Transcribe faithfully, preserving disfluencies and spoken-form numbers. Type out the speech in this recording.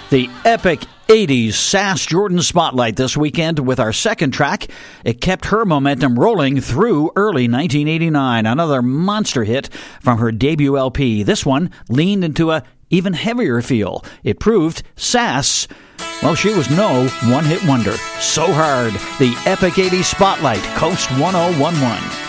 The epic eighties Sass Jordan Spotlight this weekend with our second track. It kept her momentum rolling through early nineteen eighty-nine. Another monster hit from her debut L P. This one leaned into a even heavier feel. It proved Sass, well, she was no one-hit wonder. So Hard, the epic eighties Spotlight, Coast one oh one one.